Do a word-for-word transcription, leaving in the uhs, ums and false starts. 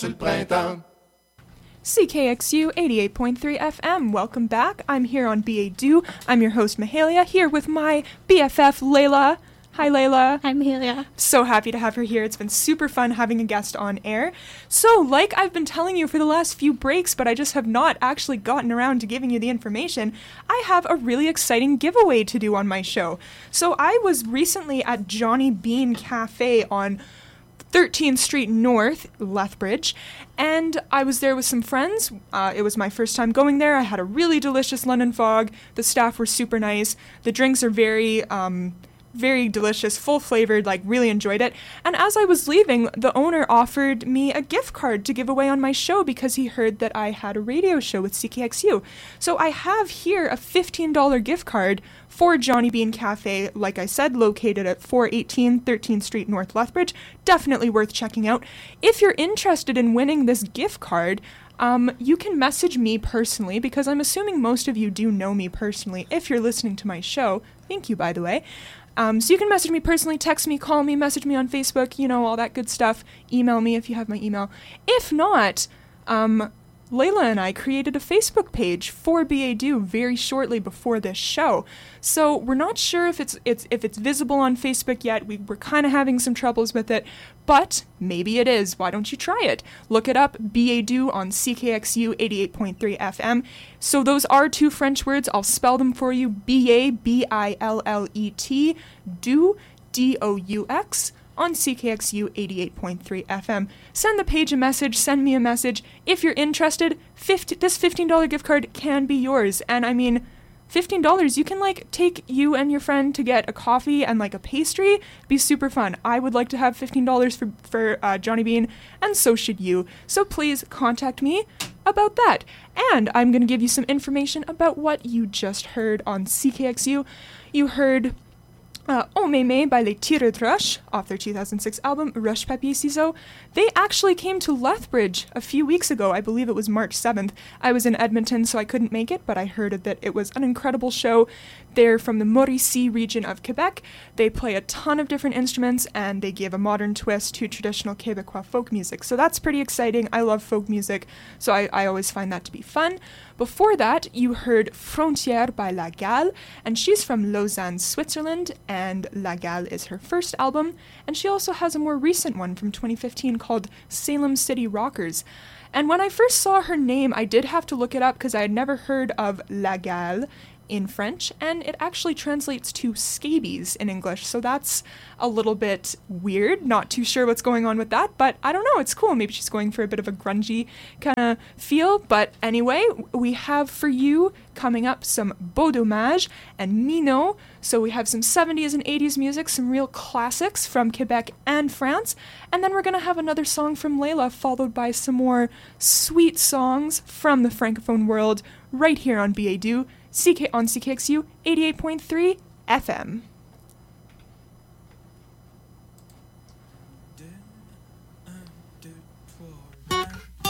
C K X U eighty-eight point three F M. Welcome back. I'm here on B A Do. I'm your host, Mahalia, here with my B F F, Layla. Hi, Layla. Hi, Mahalia. So happy to have her here. It's been super fun having a guest on air. So, like I've been telling you for the last few breaks, but I just have not actually gotten around to giving you the information, I have a really exciting giveaway to do on my show. So, I was recently at Johnny Bean Cafe on thirteenth Street North, Lethbridge, and I was there with some friends. Uh, it was my first time going there. I had a really delicious London Fog. The staff were super nice. The drinks are very, um, very delicious, full-flavored, like, really enjoyed it. And as I was leaving, the owner offered me a gift card to give away on my show because he heard that I had a radio show with C K X U. So I have here a fifteen dollars gift card for Johnny Bean Cafe, like I said, located at four eighteen thirteenth Street North, Lethbridge. Definitely worth checking out. If you're interested in winning this gift card, um, you can message me personally, because I'm assuming most of you do know me personally if you're listening to my show. Thank you, by the way. Um, so you can message me personally, text me, call me, message me on Facebook, you know, all that good stuff. Email me if you have my email. If not, um... Layla and I created a Facebook page for B A Do very shortly before this show. So we're not sure if it's it's if it's visible on Facebook yet. We, we're kind of having some troubles with it, but maybe it is. Why don't you try it? Look it up, B A Do on C K X U eighty-eight point three F M. So those are two French words. I'll spell them for you. B A B I L L E T, do, D O U X. On C K X U eighty-eight point three F M. Send the page a message, send me a message. If you're interested, fifty, this fifteen dollars gift card can be yours. And I mean, fifteen dollars, you can like take you and your friend to get a coffee and like a pastry. Be super fun. I would like to have fifteen dollars for, for uh, Johnny Bean, and so should you. So please contact me about that. And I'm going to give you some information about what you just heard on C K X U. You heard Uh, Oh Mémé by Les Tireurs de Roche, off their two thousand six album, Roche Papier Ciseaux. They actually came to Lethbridge a few weeks ago. I believe it was March seventh. I was in Edmonton, so I couldn't make it, but I heard that it was an incredible show. They're from the Mauricie region of Quebec. They play a ton of different instruments, and they give a modern twist to traditional Quebecois folk music. So that's pretty exciting. I love folk music, so I, I always find that to be fun. Before that, you heard Frontière by La Gale, and she's from Lausanne, Switzerland, and La Gale is her first album, and she also has a more recent one from twenty fifteen called Salem City Rockers. And when I first saw her name, I did have to look it up because I had never heard of La Gale in French, and it actually translates to scabies in English, so that's a little bit weird. Not too sure what's going on with that, but I don't know, it's cool. Maybe she's going for a bit of a grungy kind of feel, but anyway, we have for you coming up some Beau Dommage and Minot, so we have some seventies and eighties music, some real classics from Quebec and France, and then we're going to have another song from Layla, followed by some more sweet songs from the Francophone world, right here on B A Do, C K on C K X U eighty-eight point three F M.